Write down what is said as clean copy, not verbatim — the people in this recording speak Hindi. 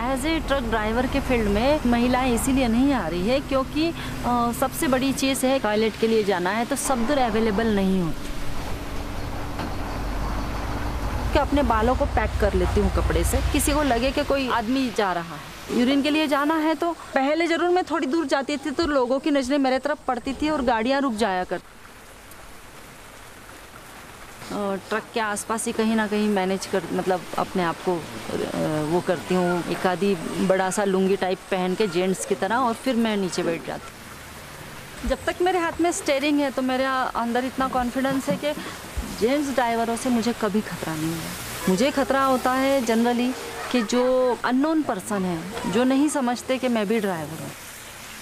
एज ए ट्रक ड्राइवर के फील्ड में महिलाएं इसीलिए नहीं आ रही है क्योंकि सबसे बड़ी चीज़ है, टॉयलेट के लिए जाना है तो सब दूर अवेलेबल नहीं होती। कि अपने बालों को पैक कर लेती हूँ कपड़े से, किसी को लगे कि कोई आदमी जा रहा है। यूरिन के लिए जाना है तो पहले ज़रूर मैं थोड़ी दूर जाती थी तो लोगों की नज़रें मेरे तरफ पड़ती थी और गाड़ियाँ रुक जाया करती। ट्रक के आसपास ही कहीं ना कहीं मैनेज कर, मतलब अपने आप को वो करती हूँ, एक आधी बड़ा सा लुंगी टाइप पहन के जेंट्स की तरह, और फिर मैं नीचे बैठ जाती। जब तक मेरे हाथ में स्टीयरिंग है तो मेरे अंदर इतना कॉन्फिडेंस है कि जेंट्स ड्राइवरों से मुझे कभी खतरा नहीं है। मुझे खतरा होता है जनरली कि जो अननोन पर्सन है, जो नहीं समझते कि मैं भी ड्राइवर हूँ।